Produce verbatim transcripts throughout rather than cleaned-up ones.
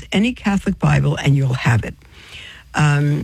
any Catholic Bible and you'll have it. Um,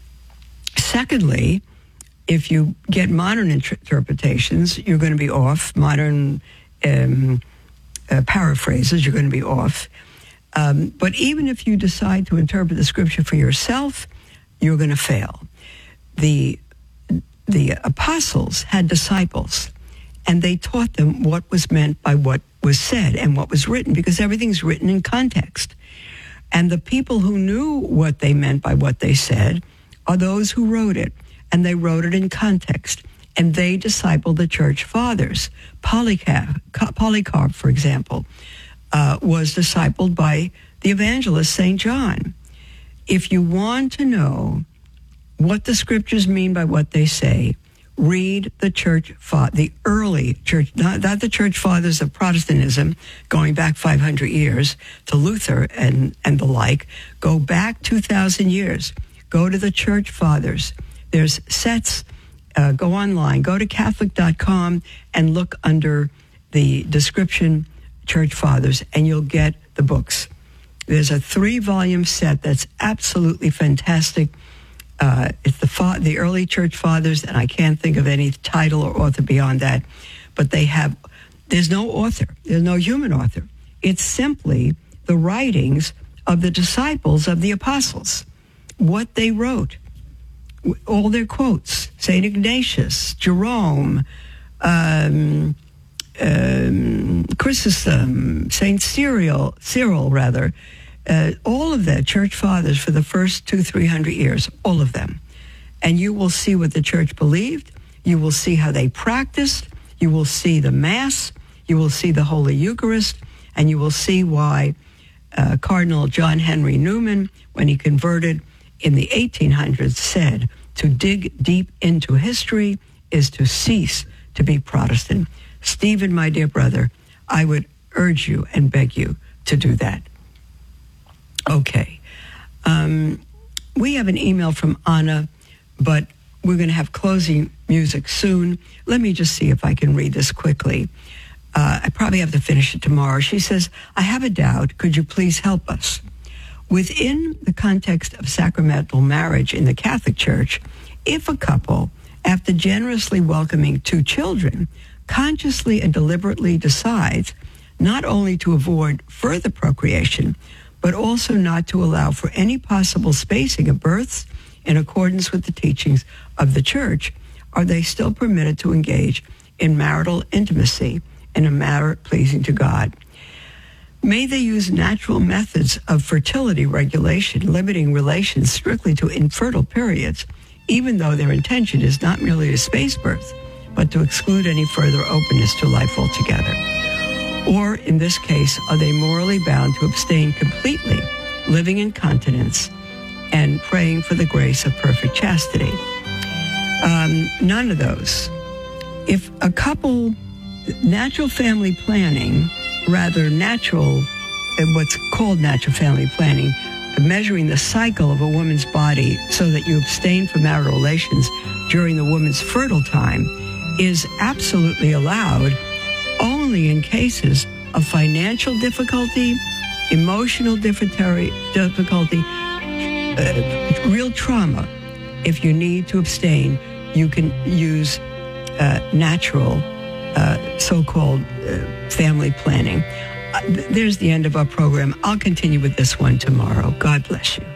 secondly, if you get modern inter- interpretations, you're going to be off. Modern um, uh, paraphrases, you're going to be off. Um, but even if you decide to interpret the scripture for yourself, you're going to fail. The the apostles had disciples, and they taught them what was meant by what was said and what was written, because everything's written in context. And the people who knew what they meant by what they said are those who wrote it, and they wrote it in context. And they discipled the church fathers. Polycarp, Polycarp for example, uh, was discipled by the evangelist Saint John. If you want to know what the scriptures mean by what they say, read the church, fa- the early church, not, not the church fathers of Protestantism, going back five hundred years to Luther and, and the like. Go back two thousand years. Go to the church fathers. There's sets. Uh, go online. Go to Catholic dot com and look under the description church fathers, and you'll get the books. There's a three-volume set that's absolutely fantastic. Uh, it's the fa- the early church fathers, and I can't think of any title or author beyond that. But they have, there's no author. There's no human author. It's simply the writings of the disciples of the apostles, what they wrote, all their quotes, Saint Ignatius, Jerome, um, um, Chrysostom, Saint Cyril, Cyril rather, Uh, all of that, church fathers for the first two, three hundred years, all of them. And you will see what the church believed. You will see how they practiced. You will see the Mass. You will see the Holy Eucharist. And you will see why uh, Cardinal John Henry Newman, when he converted in the eighteen hundreds, said to dig deep into history is to cease to be Protestant. Stephen, my dear brother, I would urge you and beg you to do that. Okay. Um, we have an email from Anna, but we're going to have closing music soon. Let me just see if I can read this quickly. Uh, I probably have to finish it tomorrow. She says, I have a doubt. Could you please help us? Within the context of sacramental marriage in the Catholic Church, if a couple, after generously welcoming two children, consciously and deliberately decides not only to avoid further procreation, but also not to allow for any possible spacing of births in accordance with the teachings of the Church, are they still permitted to engage in marital intimacy in a manner pleasing to God? May they use natural methods of fertility regulation, limiting relations strictly to infertile periods, even though their intention is not merely to space birth, but to exclude any further openness to life altogether? Or, in this case, are they morally bound to abstain completely, living in continence and praying for the grace of perfect chastity? Um, none of those. If a couple, natural family planning, rather natural, what's called natural family planning, measuring the cycle of a woman's body so that you abstain from marital relations during the woman's fertile time, is absolutely allowed only in cases of financial difficulty, emotional difficulty, uh, real trauma. If you need to abstain, you can use uh, natural, uh, so-called uh, family planning. Uh, th- there's the end of our program. I'll continue with this one tomorrow. God bless you.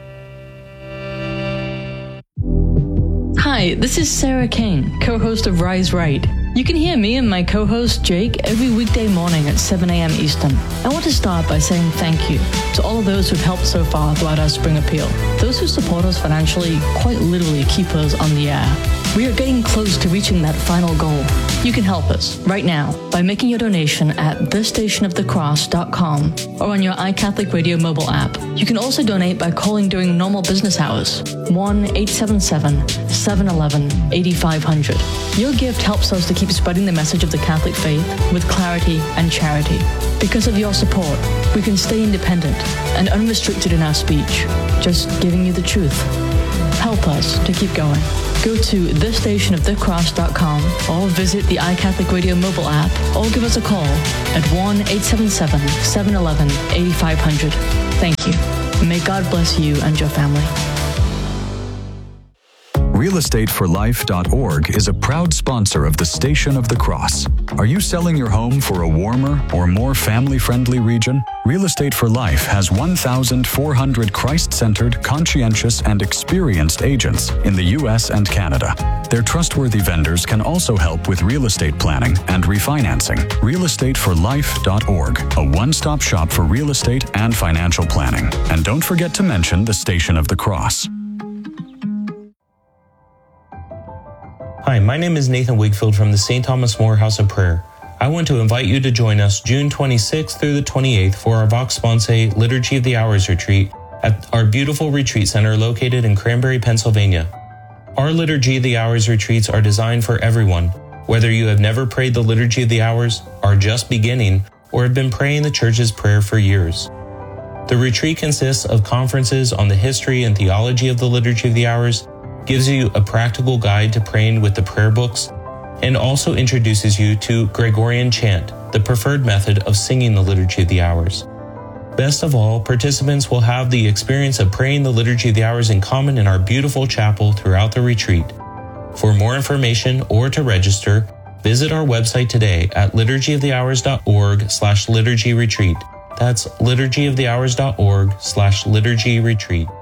Hi, this is Sarah Kane, co-host of Rise Right. You can hear me and my co-host Jake every weekday morning at seven a.m. Eastern. I want to start by saying thank you to all of those who've helped so far throughout our spring appeal. Those who support us financially quite literally keep us on the air. We are getting close to reaching that final goal. You can help us right now by making your donation at the station of the cross dot com or on your iCatholic Radio mobile app. You can also donate by calling during normal business hours, one eight seven seven, seven one one, eight five zero zero. Your gift helps us to keep spreading the message of the Catholic faith with clarity and charity. Because of your support, we can stay independent and unrestricted in our speech, just giving you the truth. Help us to keep going. Go to the station of the cross dot com or visit the iCatholic Radio mobile app or give us a call at one eight seven seven, seven one one, eight five zero zero. Thank you. May God bless you and your family. real estate for life dot org is a proud sponsor of the Station of the Cross. Are you selling your home for a warmer or more family-friendly region? Real Estate for Life has one thousand four hundred Christ-centered, conscientious, and experienced agents in the U S and Canada. Their trustworthy vendors can also help with real estate planning and refinancing. real estate for life dot org, a one-stop shop for real estate and financial planning. And don't forget to mention the Station of the Cross. Hi, my name is Nathan Wigfield from the Saint Thomas More House of Prayer. I want to invite you to join us June twenty-sixth through the twenty-eighth for our Vox Sponsae Liturgy of the Hours retreat at our beautiful retreat center located in Cranberry, Pennsylvania. Our Liturgy of the Hours retreats are designed for everyone, whether you have never prayed the Liturgy of the Hours, are just beginning, or have been praying the Church's prayer for years. The retreat consists of conferences on the history and theology of the Liturgy of the Hours, gives you a practical guide to praying with the prayer books, and also introduces you to Gregorian chant, the preferred method of singing the Liturgy of the Hours. Best of all, participants will have the experience of praying the Liturgy of the Hours in common in our beautiful chapel throughout the retreat. For more information or to register, visit our website today at liturgy of the hours dot org slash liturgy retreat. That's liturgy of the hours dot org slash liturgy retreat.